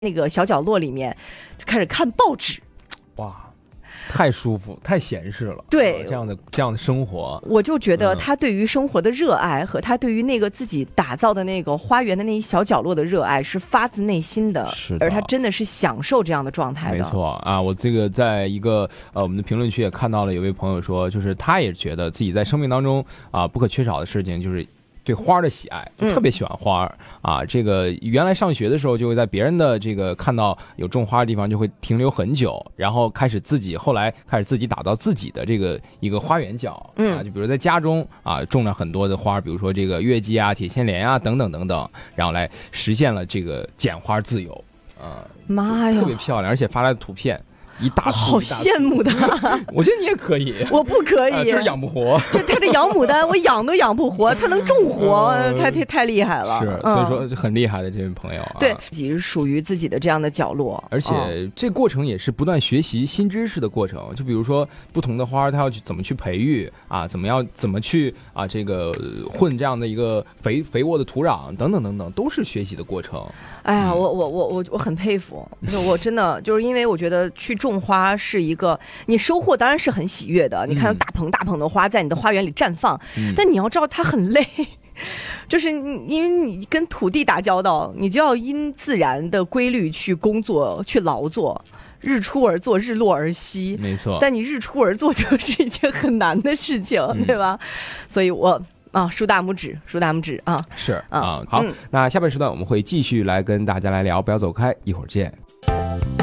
那个小角落里面就开始看报纸。 哇，太舒服，太闲适了。 对， 这样的生活， 我就觉得他对于生活的热爱和他对于那个自己打造的那个花园的那一小角落的热爱是发自内心的， 是的， 而他真的是享受这样的状态的。 没错啊，我这个在一个我们的评论区也看到了有位朋友说，就是他也觉得自己在生命当中不可缺少的事情就是对花的喜爱，特别喜欢花啊。这个原来上学的时候就会在别人的这个看到有种花的地方就会停留很久，然后后来开始自己打造自己的这个一个花园角啊，就比如在家中种了很多的花，比如说这个月季啊、铁线莲啊等等等等，然后来实现了这个剪花自由妈呀， 特别漂亮，而且发来的图片。一大好羡慕的我觉得你也可以。 我不可以， 就是养不活。 他这养牡丹我养都养不活，他能种活，太厉害了。 是，所以说很厉害的这位朋友对，自己是属于自己的这样的角落， 而且这过程也是不断学习新知识的过程。就比如说不同的花它要去怎么去培育怎么去这个混这样的一个肥沃的土壤等等等等，都是学习的过程。 哎呀，我很佩服，我真的就是因为我觉得去种花是一个你收获当然是很喜悦的，你看到大棚大棚的花在你的花园里绽放，但你要知道它很累，就是因为你跟土地打交道，你就要因自然的规律去工作去劳作，日出而作日落而息， 没错， 但你日出而作就是一件很难的事情，对吧？所以我竖大拇指啊！ 是好，那下半时段我们会继续来跟大家来聊，不要走开，一会儿见。